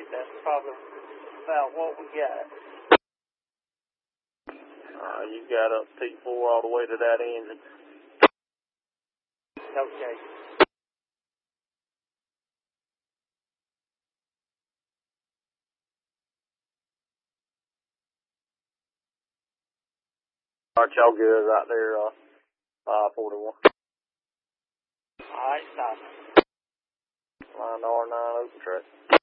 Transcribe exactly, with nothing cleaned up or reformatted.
eight, that's probably about what we got. Uh, you got up T four all the way to that engine. Okay. All right, y'all good right there, uh, five forty-one. All right, stop. Line R nine, open track.